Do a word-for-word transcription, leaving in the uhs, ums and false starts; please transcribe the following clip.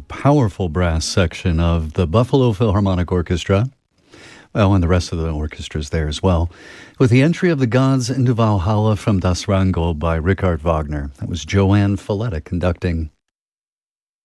powerful brass section of the Buffalo Philharmonic Orchestra. Well, and the rest of the orchestra's there as well, with the entry of the gods into Valhalla from Das Rheingold by Richard Wagner. That was Joanne Folletta conducting.